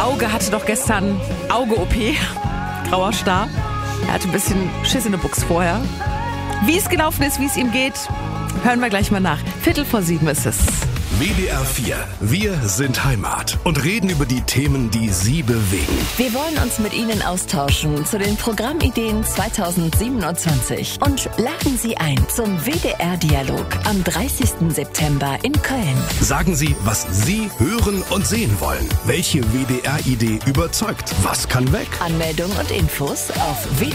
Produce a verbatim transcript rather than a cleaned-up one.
Auge hatte doch gestern Auge-O P. Grauer Star. Er hatte ein bisschen Schiss in der Buchs vorher. Wie es gelaufen ist, wie es ihm geht, hören wir gleich mal nach. Viertel vor sieben ist es. W D R vier. Wir sind Heimat und reden über die Themen, die Sie bewegen. Wir wollen uns mit Ihnen austauschen zu den Programmideen zweitausendsiebenundzwanzig und laden Sie ein zum W D R-Dialog am dreißigsten September in Köln. Sagen Sie, was Sie hören und sehen wollen. Welche W D R-Idee überzeugt? Was kann weg? Anmeldung und Infos auf w